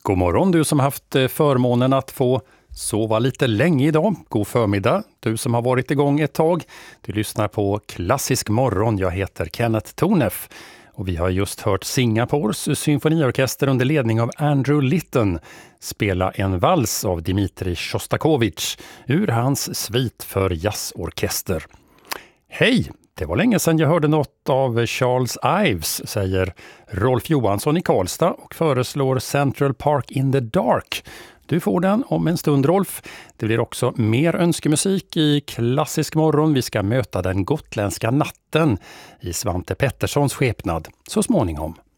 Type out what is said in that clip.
God morgon du som haft förmånen att få sova lite länge idag. God förmiddag du som har varit igång ett tag. Du lyssnar på Klassisk morgon. Jag heter Kenneth Tornef. Och vi har just hört Singapores symfoniorkester under ledning av Andrew Litton spela en vals av Dmitri Shostakovich ur hans svit för jazzorkester. Hej! Det var länge sedan jag hörde något av Charles Ives, säger Rolf Johansson i Karlstad och föreslår Central Park in the Dark. Du får den om en stund, Rolf. Det blir också mer önskemusik i Klassisk morgon. Vi ska möta den gotländska natten i Svante Petterssons skepnad så småningom.